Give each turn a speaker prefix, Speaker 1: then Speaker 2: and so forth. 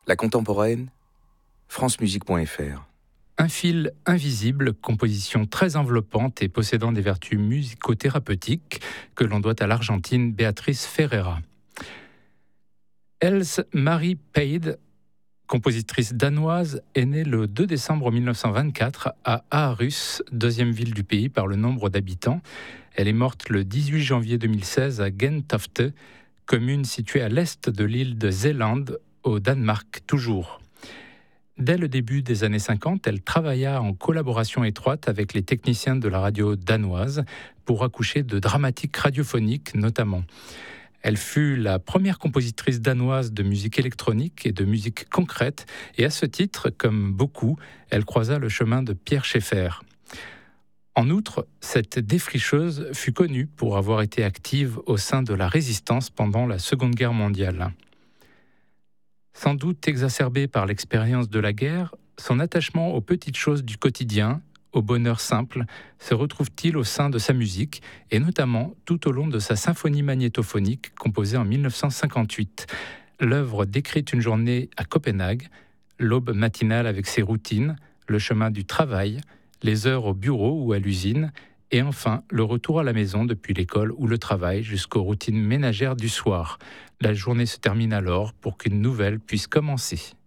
Speaker 1: La contemporaine, francemusique.fr.
Speaker 2: Un fil invisible, composition très enveloppante et possédant des vertus musicothérapeutiques que l'on doit à l'Argentine Beatriz Ferreira. Else Marie Paide, compositrice danoise, est née le 2 décembre 1924 à Aarhus, deuxième ville du pays par le nombre d'habitants. Elle est morte le 18 janvier 2016 à Gentofte, commune située à l'est de l'île de Zeeland, au Danemark toujours. Dès le début des années 50, elle travailla en collaboration étroite avec les techniciens de la radio danoise pour accoucher de dramatiques radiophoniques notamment. Elle fut la première compositrice danoise de musique électronique et de musique concrète, et à ce titre, comme beaucoup, elle croisa le chemin de Pierre Schaeffer. En outre, cette défricheuse fut connue pour avoir été active au sein de la résistance pendant la Seconde Guerre mondiale. Sans doute exacerbé par l'expérience de la guerre, son attachement aux petites choses du quotidien, au bonheur simple, se retrouve-t-il au sein de sa musique, et notamment tout au long de sa symphonie magnétophonique composée en 1958. L'œuvre décrit une journée à Copenhague, l'aube matinale avec ses routines, le chemin du travail, les heures au bureau ou à l'usine, et enfin le retour à la maison depuis l'école ou le travail jusqu'aux routines ménagères du soir. La journée se termine alors pour qu'une nouvelle puisse commencer.